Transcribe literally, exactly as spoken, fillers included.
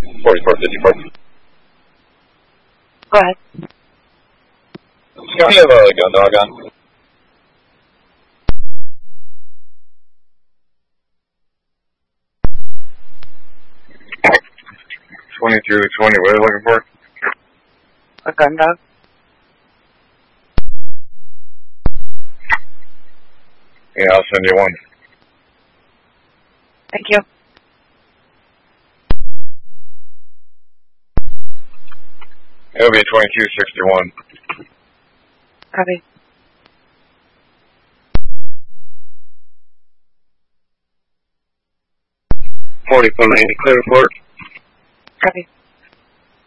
forty-four fifty-four. Go ahead. Scott, you have a gun dog on? twenty-two twenty, what are you looking for? A gun dog? Yeah, I'll send you one. Thank you. It'll be twenty-two sixty-one. Copy. forty-four ninety, clear report. Copy.